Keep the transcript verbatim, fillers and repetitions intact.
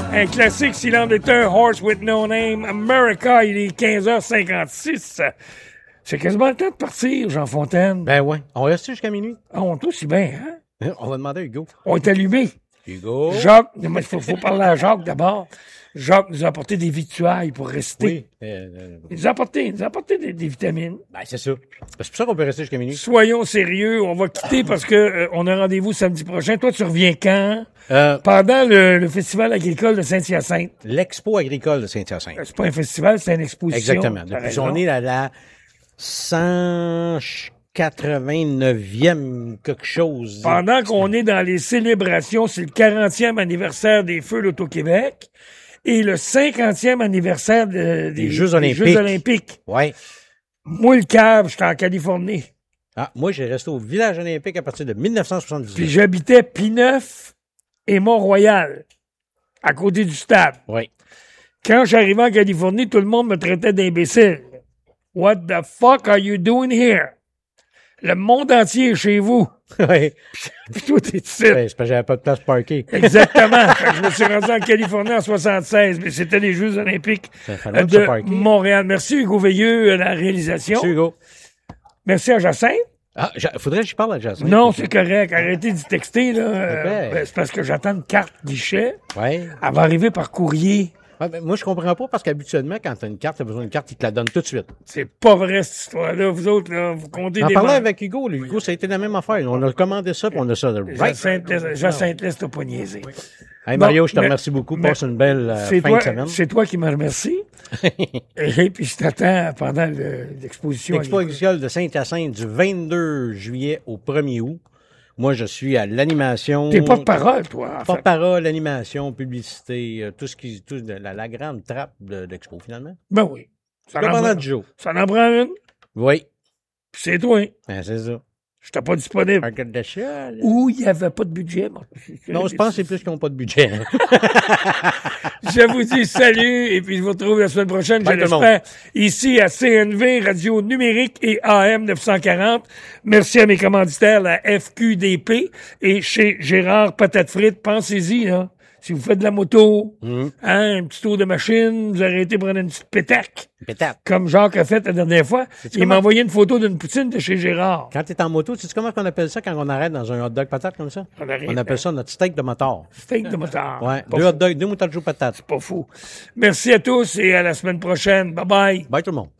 Un classique, s'il en est un, Horse with No Name, America, il est quinze heures cinquante-six. C'est quasiment le temps de partir, Jean Fontaine. Ben ouais. On reste jusqu'à minuit? Ah, on est aussi bien, hein? On va demander à Hugo. On est allumé. Hugo. Jacques, il faut, faut parler à Jacques d'abord. Jacques nous a apporté des victuailles pour rester. Oui. Euh, euh, Il nous a apporté, il nous a apporté des, des vitamines. ben, c'est ça. C'est pour ça qu'on peut rester jusqu'à minuit. Soyons sérieux, on va quitter parce que euh, on a rendez-vous samedi prochain. Toi, tu reviens quand? Euh, Pendant le, le festival agricole de Saint-Hyacinthe. L'expo agricole de Saint-Hyacinthe. C'est pas un festival, c'est une exposition. Exactement. T'as Depuis, raison. on est à la cent quatre-vingt-neuvième quelque chose. Pendant qu'on est dans les célébrations, c'est le quarantième anniversaire des Feux d'Auto-Québec et le cinquantième anniversaire de- des, Des Jeux des olympiques. Jeux olympiques. Ouais. Moi, le cave, j'étais en Californie. Ah, moi, j'ai resté au village olympique à partir de dix-neuf cent Puis soixante-dix-huit. j'habitais Pineuf et Mont-Royal, à côté du stade. Oui. Quand j'arrivais en Californie, tout le monde me traitait d'imbécile. What the fuck are you doing here? Le monde entier est chez vous. Oui. Puis toi, t'es ici. Ouais, c'est parce que j'avais pas de place parquée. Exactement. Fait que je me suis rendu en Californie en soixante-seize, mais c'était les Jeux olympiques Ça fait longtemps euh, que ça de parqué. Montréal. Merci Hugo Veilleux à la réalisation. Merci, Hugo. Merci à Jacinthe. Ah, j'a- faudrait que je parle à Jasmine. Non, c'est correct. Arrêtez d'y texter, là. Euh, Ben. ben, c'est parce que j'attends une carte guichet. Ouais. Elle va arriver par courrier. Ouais, ben, moi, je comprends pas parce qu'habituellement, quand t'as une carte, t'as besoin d'une carte, ils te la donnent tout de suite. C'est pas vrai, cette histoire-là. Vous autres, là, vous comptez J'en des parlais mens- avec Hugo. Le Hugo, ça a été la même affaire. On a commandé ça, puis on a ça. de Right. Jacinthe, laisse- Jacinthe, laisse-toi pas niaiser. Hey, Mario, Bon, je te mais- remercie beaucoup. mais- Passe une belle euh, C'est fin toi, de semaine. c'est toi qui me remercie. Et puis je t'attends pendant le- l'exposition. L'expo agricole. agricole de Saint-Hyacinthe du vingt-deux juillet au premier août. Moi, je suis à l'animation. T'es pas de parole, toi. En fait. Porte-parole, animation, publicité, euh, tout ce qui, tout, de- la, la grande trappe de l'expo, finalement. Ben oui. Ça Le en, pendant prend, du jour. ça en prend une. Oui. Puis c'est toi. Ben, c'est ça. J'étais pas disponible. Un de chat, là. Ou il y avait pas de budget. Moi. Non, je pense que c'est plus qu'ils n'ont pas de budget. hein. Je vous dis salut et puis je vous retrouve la semaine prochaine, Bye, je tout le l'espère, ici à C N V, Radio Numérique et A M neuf cent quarante. Merci à mes commanditaires, la F Q D P et chez Gérard Patate Frites. Pensez-y, là. Si vous faites de la moto, Mhm. hein, un petit tour de machine, vous arrêtez pour prendre une petite pétaque, Peut-être. comme Jacques a fait la dernière fois. Il comment- m'a envoyé une photo d'une poutine de chez Gérard. Quand t'es en moto, tu sais comment on appelle ça quand on arrête dans un hot dog patate comme ça? On arrête, On appelle ça notre steak de moteur. Steak de motard. Ouais. Pas Deux fou. hot dogs, deux moutards de patate. Pas fou. Merci à tous et à la semaine prochaine. Bye bye. Bye tout le monde.